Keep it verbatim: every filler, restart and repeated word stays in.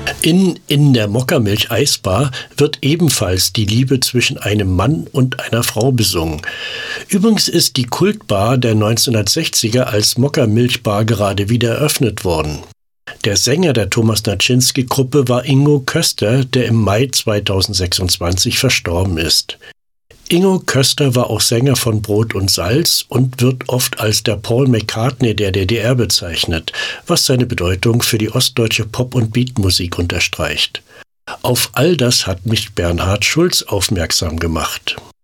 In In der Mokkamilch-Eisbar wird ebenfalls die Liebe zwischen einem Mann und einer Frau besungen. Übrigens ist die Kultbar der neunzehnhundertsechziger als Mokkamilch-Bar gerade wieder eröffnet worden. Der Sänger der Thomas Naczynski-Gruppe war Ingo Köster, der im Mai zweitausendsechsundzwanzig verstorben ist. Ingo Köster war auch Sänger von Brot und Salz und wird oft als der Paul McCartney der D D R bezeichnet, was seine Bedeutung für die ostdeutsche Pop- und Beatmusik unterstreicht. Auf all das hat mich Bernhard Schulz aufmerksam gemacht.